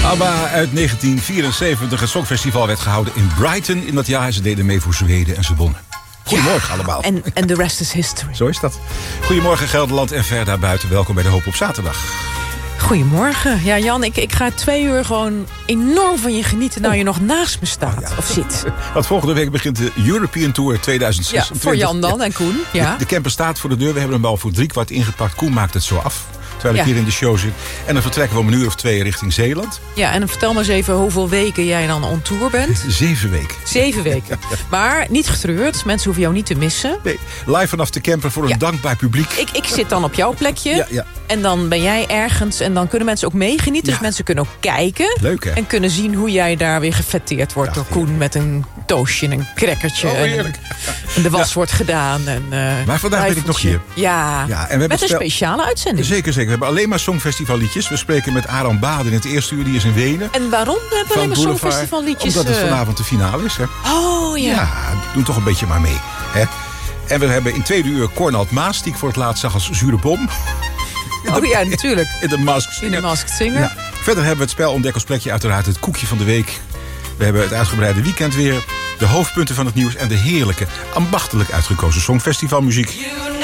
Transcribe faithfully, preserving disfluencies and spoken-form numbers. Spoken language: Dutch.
ABBA uit negentien vierenzeventig. Het Songfestival werd gehouden in Brighton in dat jaar. Ze deden mee voor Zweden en ze wonnen. Goedemorgen ja, allemaal. En, en de rest is history. Zo is dat. Goedemorgen Gelderland en ver daarbuiten. Welkom bij de Hoop op zaterdag. Goedemorgen. Ja, Jan, ik, ik ga twee uur gewoon enorm van je genieten... nou oh. je nog naast me staat. Oh, ja. Of zit. Want volgende week begint de European Tour tweeduizend zesentwintig. Ja, voor Jan dan en Koen. Ja. De, de camper staat voor de deur. We hebben hem al voor drie kwart ingepakt. Koen maakt het zo af. Terwijl ik ja. hier in de show zit. En dan vertrekken we om een uur of twee richting Zeeland. Ja, en vertel me eens even hoeveel weken jij dan on tour bent. Zeven weken. Zeven weken. Maar niet getreurd. Mensen hoeven jou niet te missen. Nee, live vanaf de camper voor een ja. dankbaar publiek. Ik, ik zit dan op jouw plekje. Ja, ja. En dan ben jij ergens. En dan kunnen mensen ook meegenieten. Ja. Dus mensen kunnen ook kijken. Leuk, hè? En kunnen zien hoe jij daar weer gefetteerd wordt Ja, door Koen. Met een toastje en een crackertje. Oh, en, en de was ja. wordt gedaan. En, uh, maar vandaag ben ik nog hier. Ja, ja en we hebben met een spel... speciale uitzending. Zeker, zeker. We hebben alleen maar songfestivalliedjes. We spreken met Aram Baden in het eerste uur. Die is in Wenen. En waarom hebben we alleen maar songfestivalliedjes? Omdat het vanavond de finale is, hè? Oh, ja. Ja, doe toch een beetje maar mee, hè? En we hebben in tweede uur Cornald Maas, die ik voor het laatst zag als zure bom. Oh ja, natuurlijk. In de Masked Singer. In de Masked Singer. Ja. Verder hebben we het spelontdekkersplekje, uiteraard het koekje van de week. We hebben het uitgebreide weekend weer. De hoofdpunten van het nieuws en de heerlijke, ambachtelijk uitgekozen songfestivalmuziek.